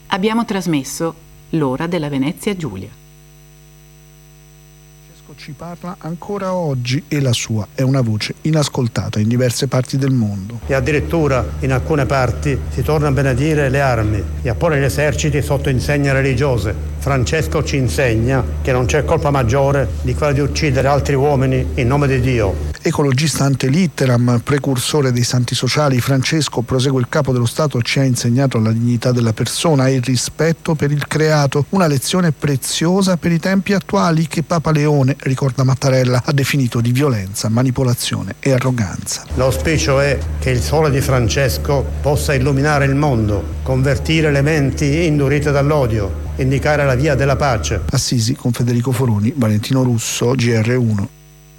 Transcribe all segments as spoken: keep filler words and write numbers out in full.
Abbiamo trasmesso L'ora della Venezia Giulia. Ci parla ancora oggi e la sua è una voce inascoltata in diverse parti del mondo. E addirittura in alcune parti si torna a benedire le armi e a porre gli eserciti sotto insegne religiose. Francesco ci insegna che non c'è colpa maggiore di quella di uccidere altri uomini in nome di Dio. Ecologista ante litteram, precursore dei santi sociali, Francesco, prosegue il capo dello Stato, ci ha insegnato la dignità della persona e il rispetto per il creato, una lezione preziosa per i tempi attuali che Papa Leone, ricorda Mattarella, ha definito di violenza, manipolazione e arroganza. L'auspicio è che il sole di Francesco possa illuminare il mondo, convertire le menti indurite dall'odio, indicare la via della pace. Assisi con Federico Foroni, Valentino Russo, G R uno.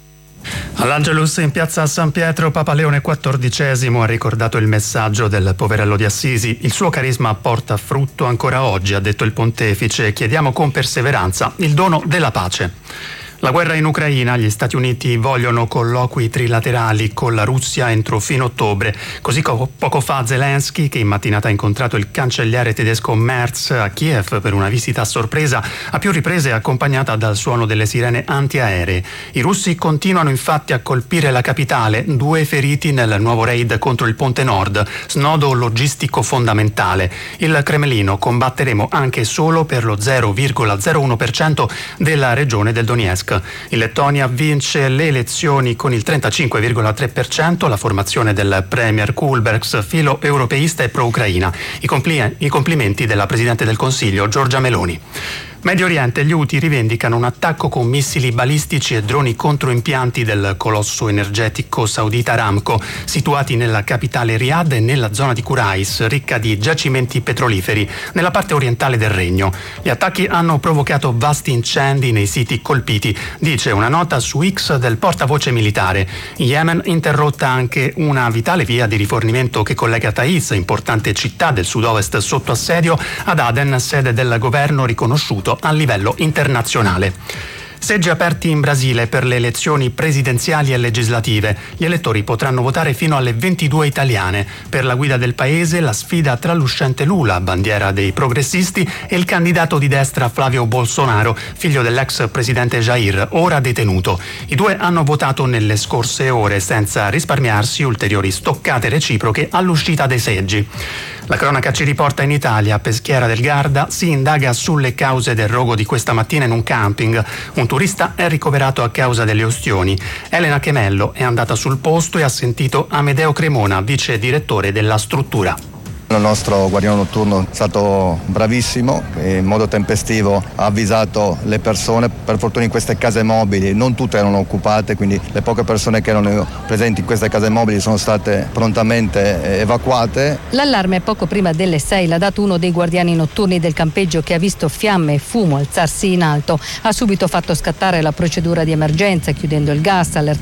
All'Angelus in piazza San Pietro, Papa Leone quattordicesimo ha ricordato il messaggio del poverello di Assisi. Il suo carisma porta frutto ancora oggi, ha detto il pontefice. Chiediamo con perseveranza il dono della pace. La guerra in Ucraina, gli Stati Uniti vogliono colloqui trilaterali con la Russia entro fine ottobre. Così poco fa Zelensky, che in mattinata ha incontrato il cancelliere tedesco Merz a Kiev per una visita a sorpresa, a più riprese accompagnata dal suono delle sirene antiaeree. I russi continuano infatti a colpire la capitale, due feriti nel nuovo raid contro il Ponte Nord, snodo logistico fondamentale. Il Cremlino: combatteremo anche solo per lo zero virgola zero uno per cento della regione del Donetsk. In Lettonia vince le elezioni con il trentacinque virgola tre per cento la formazione del premier Kulbergs, filo europeista e pro-ucraina. I, compli- i complimenti della Presidente del Consiglio Giorgia Meloni. Medio Oriente, gli Houthi rivendicano un attacco con missili balistici e droni contro impianti del colosso energetico saudita Aramco, situati nella capitale Riyadh e nella zona di Qurais, ricca di giacimenti petroliferi, nella parte orientale del regno. Gli attacchi hanno provocato vasti incendi nei siti colpiti, dice una nota su X del portavoce militare. In Yemen interrotta anche una vitale via di rifornimento che collega Taiz, importante città del sud-ovest sotto assedio, ad Aden, sede del governo riconosciuto a livello internazionale. Seggi aperti in Brasile per le elezioni presidenziali e legislative. Gli elettori potranno votare fino alle ventidue italiane. Per la guida del paese la sfida tra l'uscente Lula, bandiera dei progressisti, e il candidato di destra Flavio Bolsonaro, figlio dell'ex presidente Jair, ora detenuto. I due hanno votato nelle scorse ore senza risparmiarsi ulteriori stoccate reciproche all'uscita dei seggi. La cronaca ci riporta in Italia. A Peschiera del Garda si indaga sulle cause del rogo di questa mattina in un camping. Un turista è ricoverato a causa delle ustioni. Elena Chemello è andata sul posto e ha sentito Amedeo Cremona, vice direttore della struttura. Il nostro guardiano notturno è stato bravissimo, in modo tempestivo ha avvisato le persone. Per fortuna in queste case mobili non tutte erano occupate, quindi le poche persone che erano presenti in queste case mobili sono state prontamente evacuate. L'allarme poco prima delle sei l'ha dato uno dei guardiani notturni del campeggio, che ha visto fiamme e fumo alzarsi in alto. Ha subito fatto scattare la procedura di emergenza, chiudendo il gas, allertando